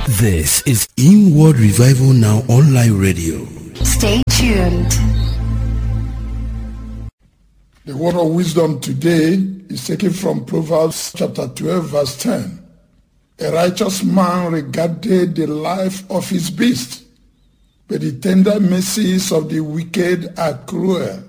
This is Inward Revival Now Online Radio. Stay tuned. The word of wisdom today is taken from Proverbs chapter 12, verse 10. A righteous man regarded the life of his beast, but the tender mercies of the wicked are cruel.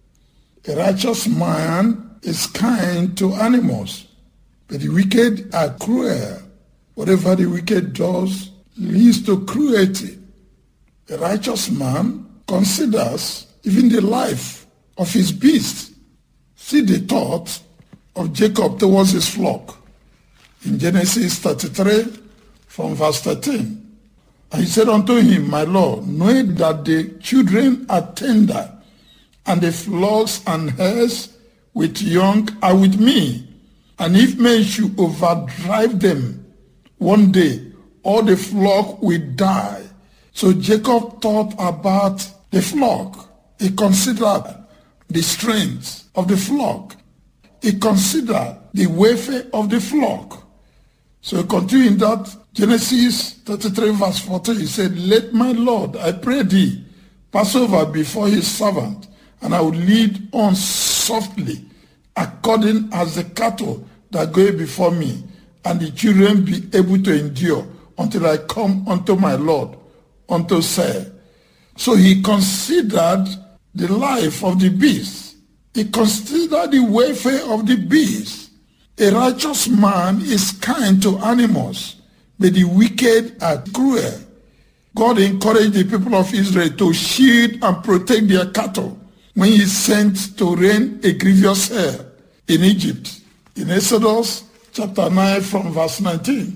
A righteous man is kind to animals, but the wicked are cruel. Whatever the wicked does leads to cruelty. A righteous man considers even the life of his beast. See the thought of Jacob towards his flock in Genesis 33 from verse 13. And he said unto him, My Lord, knowing that the children are tender, and the flocks and herds with young are with me, and if men should overdrive them one day, all the flock will die. So Jacob thought about the flock. He considered the strength of the flock. He considered the welfare of the flock. So he continued in that Genesis 33 verse 14. He said, Let my Lord, I pray thee, pass over before his servant, and I will lead on softly, according as the cattle that go before me, and the children be able to endure until I come unto my Lord, unto Seir. So he considered the life of the beast. He considered the welfare of the beast. A righteous man is kind to animals, but the wicked are cruel. God encouraged the people of Israel to shield and protect their cattle when he sent to reign a grievous hair in Egypt. In Exodus chapter 9 from verse 19.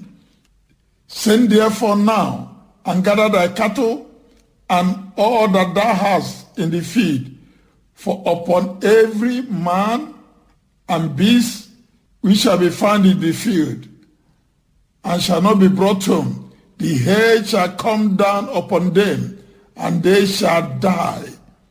Send therefore now and gather thy cattle and all that thou hast in the field, for upon every man and beast which shall be found in the field, and shall not be brought home, the hail shall come down upon them, and they shall die.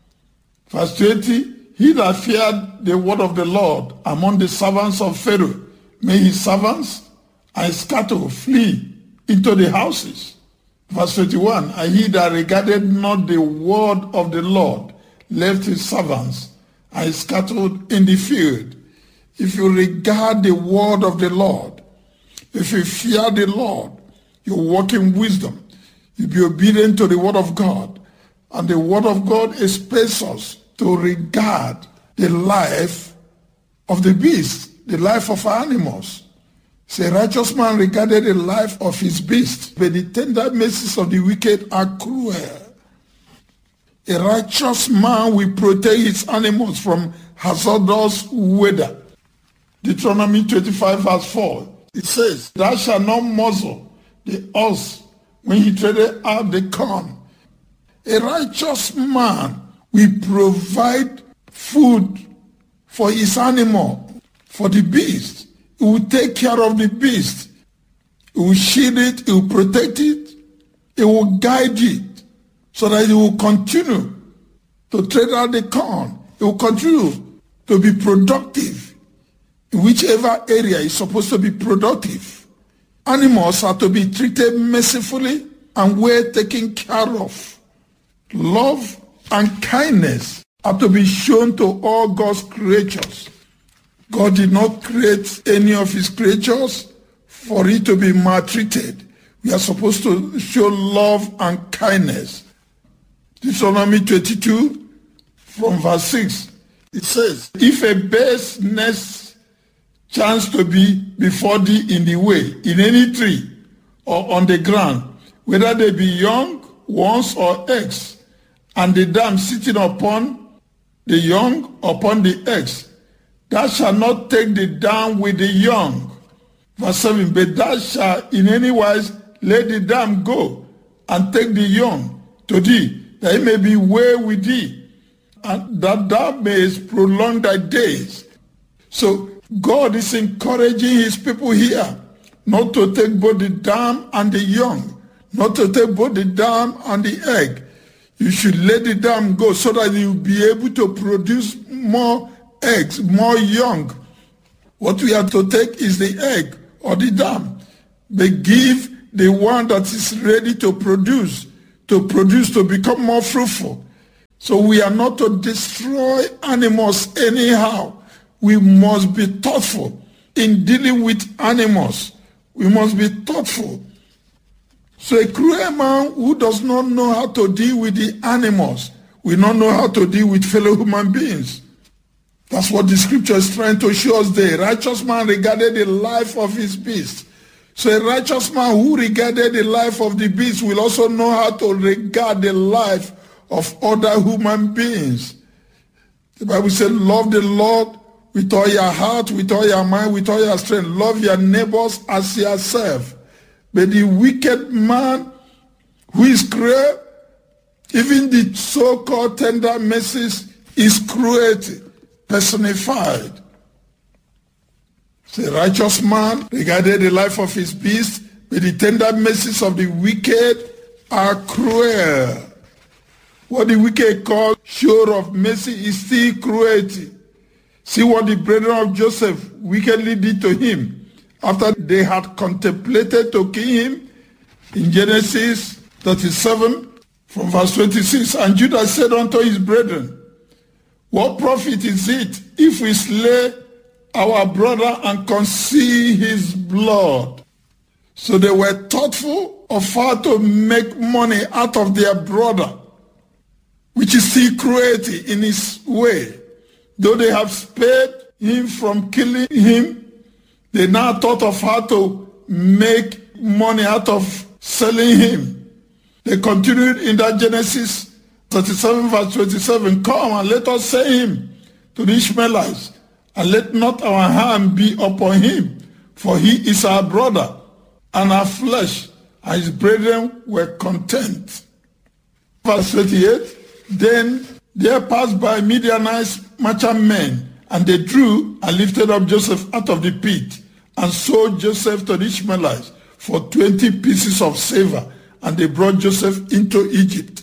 Verse 20, he that feared the word of the Lord among the servants of Pharaoh, may his servants and his cattle flee into the houses. Verse 21, and he that regarded not the word of the Lord left his servants and his cattle in the field. If you regard the word of the Lord, if you fear the Lord, you walk in wisdom, you be obedient to the word of God, and the word of God expects us to regard the life of the beast, the life of animals. Say, righteous man regarded the life of his beast, but the tender mercies of the wicked are cruel. A righteous man will protect his animals from hazardous weather. Deuteronomy 25 verse 4, it says, Thou shalt not muzzle the ox when he treadeth out the corn. A righteous man will provide food for his animal, for the beast. He will take care of the beast. He will shield it, he will protect it, he will guide it, so that it will continue to tread out the corn. It will continue to be productive in whichever area is supposed to be productive. Animals are to be treated mercifully and well taken care of. Love and kindness are to be shown to all God's creatures. God did not create any of his creatures for it to be maltreated. We are supposed to show love and kindness. Deuteronomy 22 from verse 6, it says, If a bird's nest chance to be before thee in the way, in any tree or on the ground, whether they be young ones or eggs, and the dam sitting upon the young, upon the eggs, thou shalt not take the dam with the young. Verse 7, but thou shalt in any wise let the dam go, and take the young to thee, that it may be well with thee, and that thou mayest prolong thy days. So God is encouraging his people here not to take both the dam and the young, not to take both the dam and the egg. You should let the dam go so that you'll be able to produce more eggs, more young. What we have to take is the egg or the dam. but give the one that is ready to produce, to become more fruitful. So we are not to destroy animals anyhow. We must be thoughtful in dealing with animals. We must be thoughtful. So a cruel man who does not know how to deal with the animals will not know how to deal with fellow human beings. That's what the scripture is trying to show us there. A righteous man regarded the life of his beast. So a righteous man who regarded the life of the beast will also know how to regard the life of other human beings. The Bible says, love the Lord with all your heart, with all your mind, with all your strength. Love your neighbors as yourself. But the wicked man who is cruel, even the so-called tender mercies, is cruelty personified. The righteous man regarded the life of his beast, but the tender mercies of the wicked are cruel. What the wicked call show of mercy is still cruelty. See what the brethren of Joseph wickedly did to him after they had contemplated to kill him in Genesis 37 from verse 26. And Judah said unto his brethren, what profit is it if we slay our brother and conceal his blood? So they were thoughtful of how to make money out of their brother, which is still cruelty in his way. Though they have spared him from killing him, they now thought of how to make money out of selling him. They continued in that Genesis 37 verse 27, come and let us sell him to the Ishmaelites, and let not our hand be upon him, for he is our brother and our flesh. And his brethren were content. Verse 28, then there passed by Midianites merchantmen, and they drew and lifted up Joseph out of the pit, and sold Joseph to the Ishmaelites for 20 pieces of silver, and they brought Joseph into Egypt.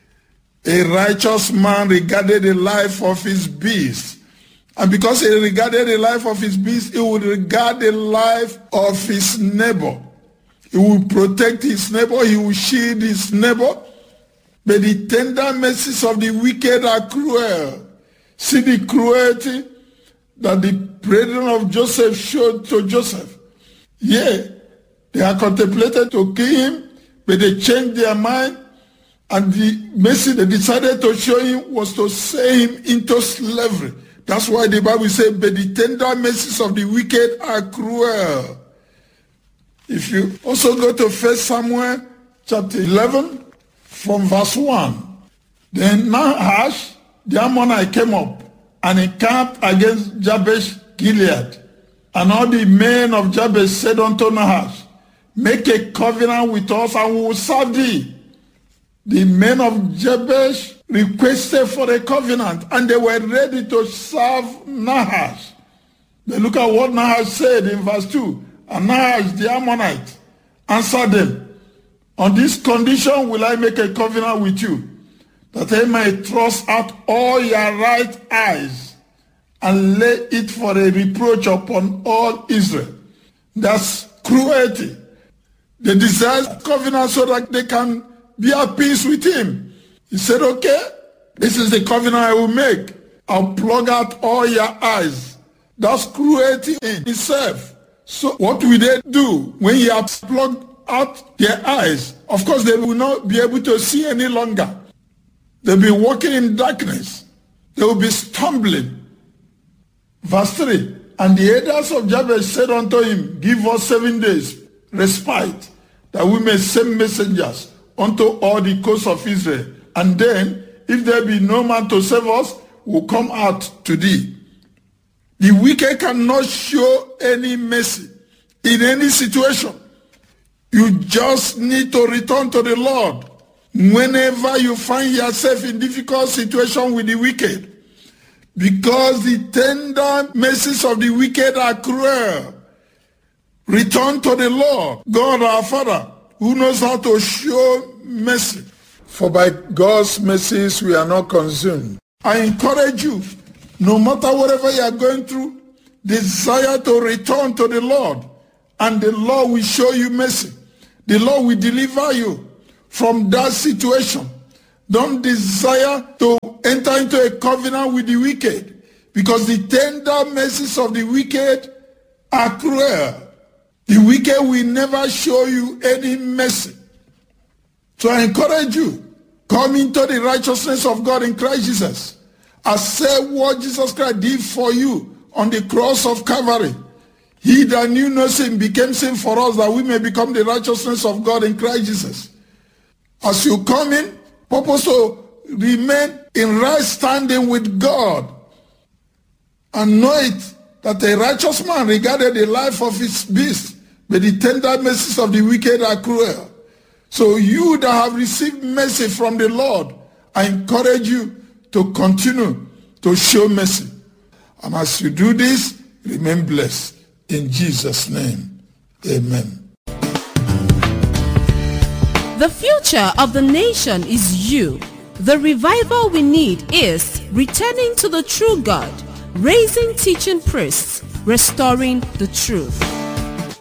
A righteous man regarded the life of his beast. And because he regarded the life of his beast, he would regard the life of his neighbor. He would protect his neighbor. He would shield his neighbor. But the tender mercies of the wicked are cruel. See the cruelty that the brethren of Joseph showed to Joseph. Yeah, they had contemplated to kill him, but they changed their mind. And the mercy they decided to show him was to sell him into slavery. That's why the Bible says, but the tender mercies of the wicked are cruel. If you also go to 1 Samuel chapter 11 from verse 1. Then Nahash the Ammonite came up and encamped against Jabesh Gilead. And all the men of Jabesh said unto Nahash, make a covenant with us and we will serve thee. The men of Jabesh requested for a covenant, and they were ready to serve Nahash. But look at what Nahash said in verse 2. And Nahash the Ammonite answered them, on this condition will I make a covenant with you, that I may thrust out all your right eyes and lay it for a reproach upon all Israel. That's cruelty. They desire covenant so that they can be at peace with him. He said, okay, this is the covenant I will make. I'll plug out all your eyes. That's cruelty in itself. So what will they do when you have plugged out their eyes? Of course, they will not be able to see any longer. They'll be walking in darkness. They will be stumbling. Verse 3, and the elders of Jabesh said unto him, give us 7 days respite, that we may send messengers unto all the coasts of Israel. And then, if there be no man to save us, we'll come out to thee. The wicked cannot show any mercy in any situation. You just need to return to the Lord whenever you find yourself in difficult situation with the wicked. Because the tender mercies of the wicked are cruel. Return to the Lord, God our Father, who knows how to show mercy. For by God's mercies we are not consumed. I encourage you, no matter whatever you are going through, desire to return to the Lord and the Lord will show you mercy. The Lord will deliver you from that situation. Don't desire to enter into a covenant with the wicked, because the tender mercies of the wicked are cruel. The wicked will never show you any mercy. So I encourage you, come into the righteousness of God in Christ Jesus. Accept what Jesus Christ did for you on the cross of Calvary. He that knew no sin became sin for us, that we may become the righteousness of God in Christ Jesus. As you come in, purpose to remain in right standing with God, and know it that a righteous man regarded the life of his beast, but the tender mercies of the wicked are cruel. So you that have received mercy from the Lord, I encourage you to continue to show mercy. And as you do this, remain blessed. In Jesus' name, amen. The future of the nation is you. The revival we need is returning to the true God, raising teaching priests, restoring the truth.